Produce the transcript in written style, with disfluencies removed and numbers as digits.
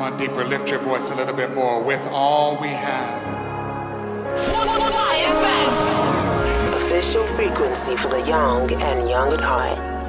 on deeper. Lift your voice a little bit more. With all we have. Official frequency for the young and young at heart.